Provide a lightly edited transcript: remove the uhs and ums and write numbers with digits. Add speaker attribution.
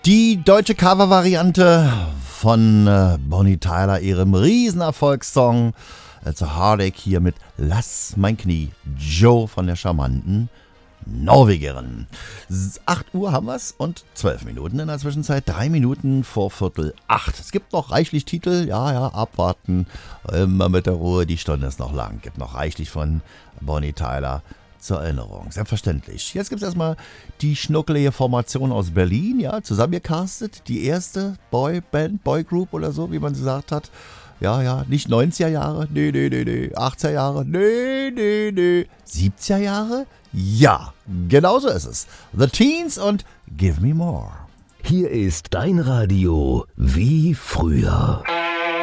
Speaker 1: Die deutsche Cover-Variante von Bonnie Tyler, ihrem Riesenerfolgssong zur Heartache hier mit Lass mein Knie, Joe von der charmanten Norwegerin. 8 Uhr haben wir's und 12 Minuten in der Zwischenzeit, 3 Minuten vor 7:45. Es gibt noch reichlich Titel, ja, abwarten, immer mit der Ruhe, die Stunde ist noch lang. Gibt noch reichlich von Bonnie Tyler zur Erinnerung, selbstverständlich. Jetzt gibt es erstmal die schnuckelige Formation aus Berlin, ja, zusammengecastet, die erste Boyband, Boygroup oder so, wie man gesagt hat. Ja, nicht 90er Jahre, nee, 80er Jahre, nee, 70er Jahre? Ja, genau so ist es. The Teens und Give Me More.
Speaker 2: Hier ist dein Radio wie früher.